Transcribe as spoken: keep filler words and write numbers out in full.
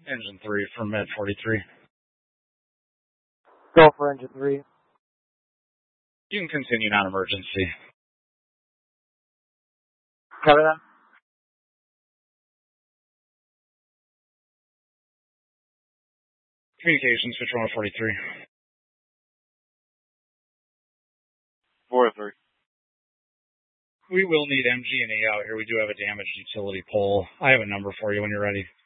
Engine three from Med forty-three. Go for engine three. You can continue non-emergency. Cover that. Communications, Switch one forty-three. four three. We will need M G and A out here. We do have a damaged utility pole. I have a number for you when you're ready.